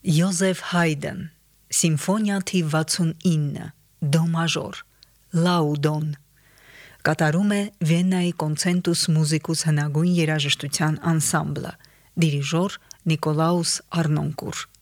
Յոզեֆ Հայդն, Սիմֆոնիա թիվ 69, դո մաժոր, Լաուդոն, կատարում է Վիեննայի Կոնցենտուս մուզիկուս հնագույն երաժշտության անսամբլը, դիրիժոր Նիկոլաուս Արնոնկուր։